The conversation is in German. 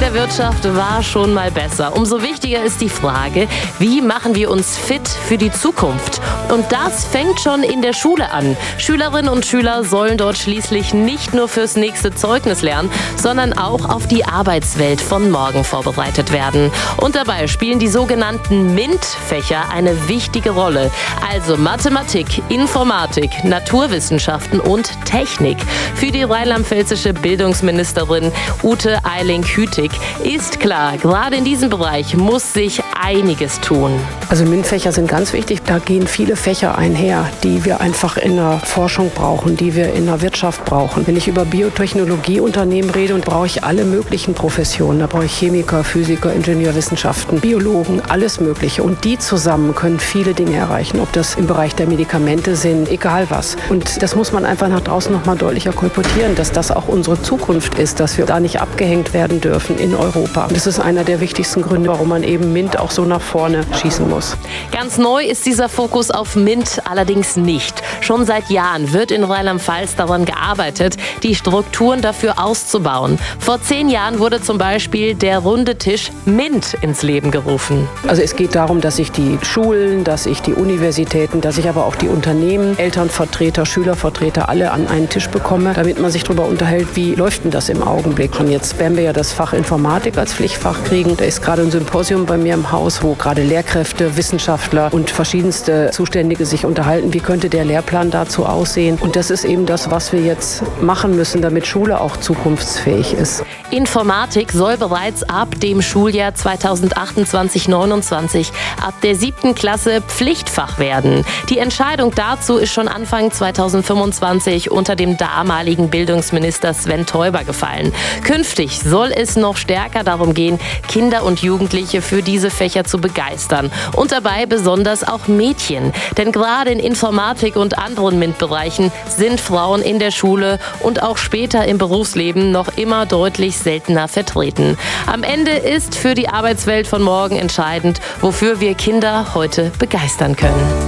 der Wirtschaft war schon mal besser. Umso wichtiger ist die Frage, wie machen wir uns fit für die Zukunft? Und das fängt schon in der Schule an. Schülerinnen und Schüler sollen dort schließlich nicht nur fürs nächste Zeugnis lernen, sondern auch auf die Arbeitswelt von morgen vorbereitet werden. Und dabei spielen die sogenannten MINT-Fächer eine wichtige Rolle. Also Mathematik, Informatik, Naturwissenschaften und Technik. Für die rheinland-pfälzische Bildungsministerin Ute Eiling-Hütig ist klar, gerade in diesem Bereich muss sich einiges tun. Also MINT-Fächer sind ganz wichtig. Da gehen viele Fächer einher, die wir einfach in der Forschung brauchen, die wir in der Wirtschaft brauchen. Wenn ich über Biotechnologieunternehmen rede, und brauche ich alle möglichen Professionen. Da brauche ich Chemiker, Physiker, Ingenieurwissenschaften, Biologen, alles Mögliche. Und die zusammen können viele Dinge erreichen, ob das im Bereich der Medikamente sind, egal was. Und das muss man einfach nach draußen noch mal deutlicher kolportieren, dass das auch unsere Zukunft ist, dass wir da nicht abgehängt werden dürfen in Europa. Und das ist einer der wichtigsten Gründe, warum man eben MINT auch so nach vorne schießen muss. Ganz neu ist dieser Fokus auf MINT allerdings nicht. Schon seit Jahren wird in Rheinland-Pfalz daran gearbeitet, die Strukturen dafür auszubauen. Vor 10 Jahren wurde zum Beispiel der runde Tisch MINT ins Leben gerufen. Also es geht darum, dass sich die Schulen, dass sich die Universitäten, dass ich aber auch die Unternehmen, Elternvertreter, Schülervertreter alle an einen Tisch bekomme, damit man sich darüber unterhält, wie läuft denn das im Augenblick. Und jetzt werden wir ja das Fach Informatik als Pflichtfach kriegen. Da ist gerade ein Symposium bei mir im Haus, wo gerade Lehrkräfte, Wissenschaftler und verschiedenste Zuständige sich unterhalten, wie könnte der Lehrplan dazu aussehen. Und das ist eben das, was wir jetzt machen müssen, damit Schule auch zukunftsfähig ist. Informatik soll bereits ab dem Schuljahr 2028/29 ab der 7. Klasse Pflichtfach werden. Die Entscheidung dazu ist schon Anfang 2025 unter dem damaligen Bildungsminister Sven Teuber gefallen. Künftig soll es noch stärker darum gehen, Kinder und Jugendliche für diese Fächer zu begeistern. Und dabei besonders auch Mädchen. Denn gerade in Informatik und anderen MINT-Bereichen sind Frauen in der Schule und auch später im Berufsleben noch immer deutlich seltener vertreten. Am Ende ist für die Arbeitswelt von morgen entscheidend, wofür wir Kinder heute begeistern können.